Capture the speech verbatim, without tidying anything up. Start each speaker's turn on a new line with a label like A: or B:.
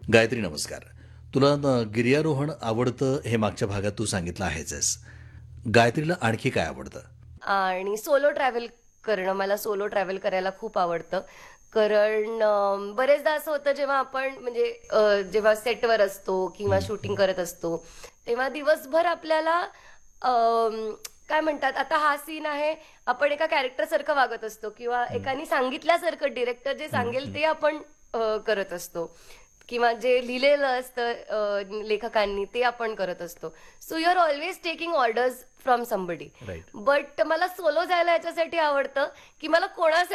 A: गायत्री, नमस्कार. तुला न गिर्यारोहण आवडतं हे मागच्या भागात तू सांगितलं आहेचच. गायत्रीला आणखी काय आवडतं?
B: आणि सोलो ट्रॅव्हल करणं, मला सोलो ट्रॅव्हल करायला खूप आवडतं. कारण अ, बरेचदा असं होतं जेव्हा आपण म्हणजे अ, जेव्हा सेटवर असतो किंवा
A: हं,
B: शूटिंग
A: हं.
B: करत असतो, तेव्हा दिवसभर आपल्याला अम, काय म्हणतात, आता हा सीन आहे, आपण एका कॅरेक्टरसारखं वागत असतो किंवा
A: हं,
B: एकाने सांगितल्यासारखं डिरेक्टर जे
A: हं,
B: सांगेल
A: हं.
B: ते आपण अ, करत असतो किंवा जे लिहिलेलं असतं अ, लेखकांनी ते आपण करत असतो. So you R always taking orders from somebody.
A: Right.
B: But मला सोलो जायला याच्यासाठी आवडतं, की मला कोणासाठी